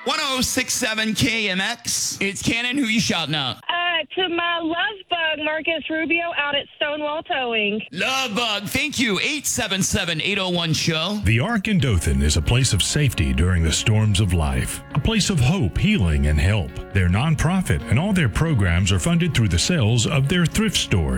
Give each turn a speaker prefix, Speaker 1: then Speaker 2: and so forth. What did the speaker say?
Speaker 1: 1067 KMX. It's Cannon. Who you shouting out?
Speaker 2: To my love bug, Marcus Rubio, out at Stonewall Towing.
Speaker 1: Love bug. Thank you. 877-801-SHOW.
Speaker 3: The Ark in Dothan is a place of safety during the storms of life, a place of hope, healing, and help. They're nonprofit, and all their programs are funded through the sales of their thrift stores.